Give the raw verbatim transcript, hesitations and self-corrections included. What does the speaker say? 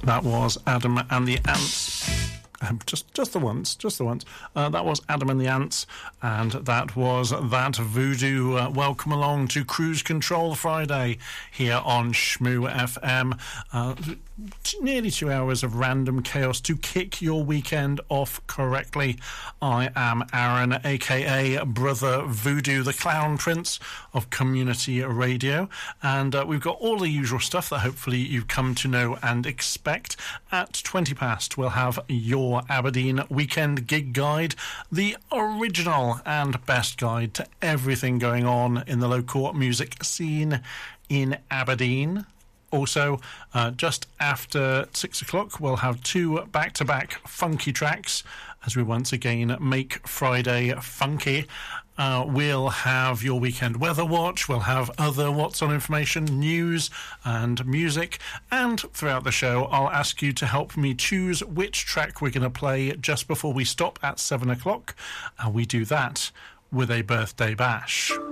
That was Adam and the Ants. Um, just, just the once, just the once. Uh, that was Adam and the Ants, and that was That Voodoo. Uh, welcome along to Cruise Control Friday here on Shmoo F M. Uh, t- nearly two hours of random chaos to kick your weekend off correctly. I am Aaron, aka Brother Voodoo, the Clown Prince of Community Radio, and uh, we've got all the usual stuff that hopefully you've come to know and expect. At twenty past, we'll have your Aberdeen Weekend Gig Guide, the original and best guide to everything going on in the local music scene in Aberdeen. Also, uh, just after six o'clock, we'll have two back-to-back funky tracks as we once again make Friday funky. Uh, we'll have your weekend weather watch, we'll have other What's On information, news and music, and throughout the show I'll ask you to help me choose which track we're going to play just before we stop at seven o'clock, and we do that with a birthday bash.